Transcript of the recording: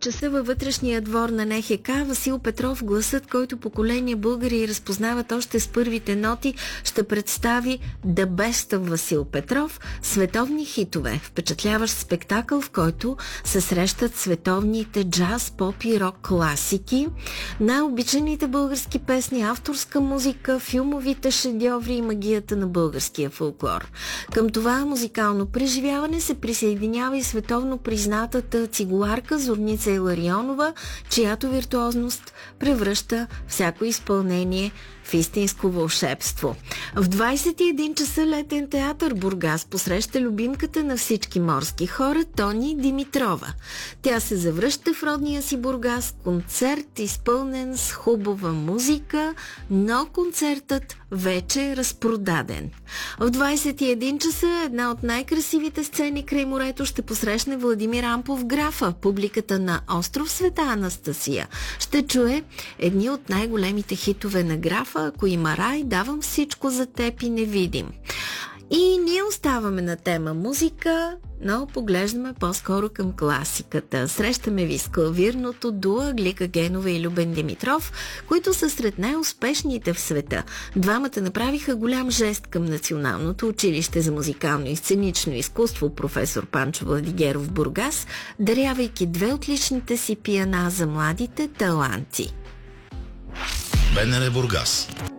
часа във вътрешния двор на НХК Васил Петров, гласът, който поколение българи разпознават още с първите ноти, ще представи The Best of Васил Петров, световни хитове, впечатляващ спектакъл, в който се срещат световните джаз, поп и рок класики, най-обичаните български песни, авторска музика, филмовите шедьоври и магията на българския фолклор. Към това музикално преживяване се присъединява и световно признатата цигуларка Зорница Иларионова, чиято виртуозност превръща всяко изпълнение в истинско вълшебство. В 21 часа Летен театър Бургас посреща любимката на всички морски хора Тони Димитрова. Тя се завръща в родния си Бургас, концерт изпълнен с хубава музика, но концертът вече е разпродаден. В 21 часа една от най-красивите сцени край морето ще посрещне Владимир Ампов Графа. Публиката на остров Света Анастасия ще чуе едни от най-големите хитове на Графа: Ако има рай, давам всичко за теб и не видим. И ние оставаме на тема музика, но поглеждаме по-скоро към класиката. Срещаме ви с клавирното дуо Глика Генова и Любен Димитров, които са сред най-успешните в света. Двамата направиха голям жест към Националното училище за музикално и сценично изкуство професор Панчо Владигеров в Бургас, дарявайки две от личните си пиана за младите таланти. БНР Бургас.